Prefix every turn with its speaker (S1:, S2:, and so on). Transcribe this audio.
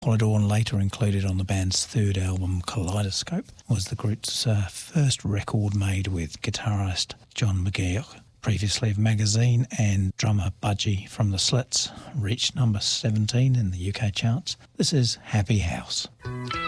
S1: Polydor, later included on the band's third album Kaleidoscope, was the group's first record made with guitarist John McGeoch. Previously of Magazine and drummer Budgie from the Slits, reached number 17 in the UK charts. This is Happy House.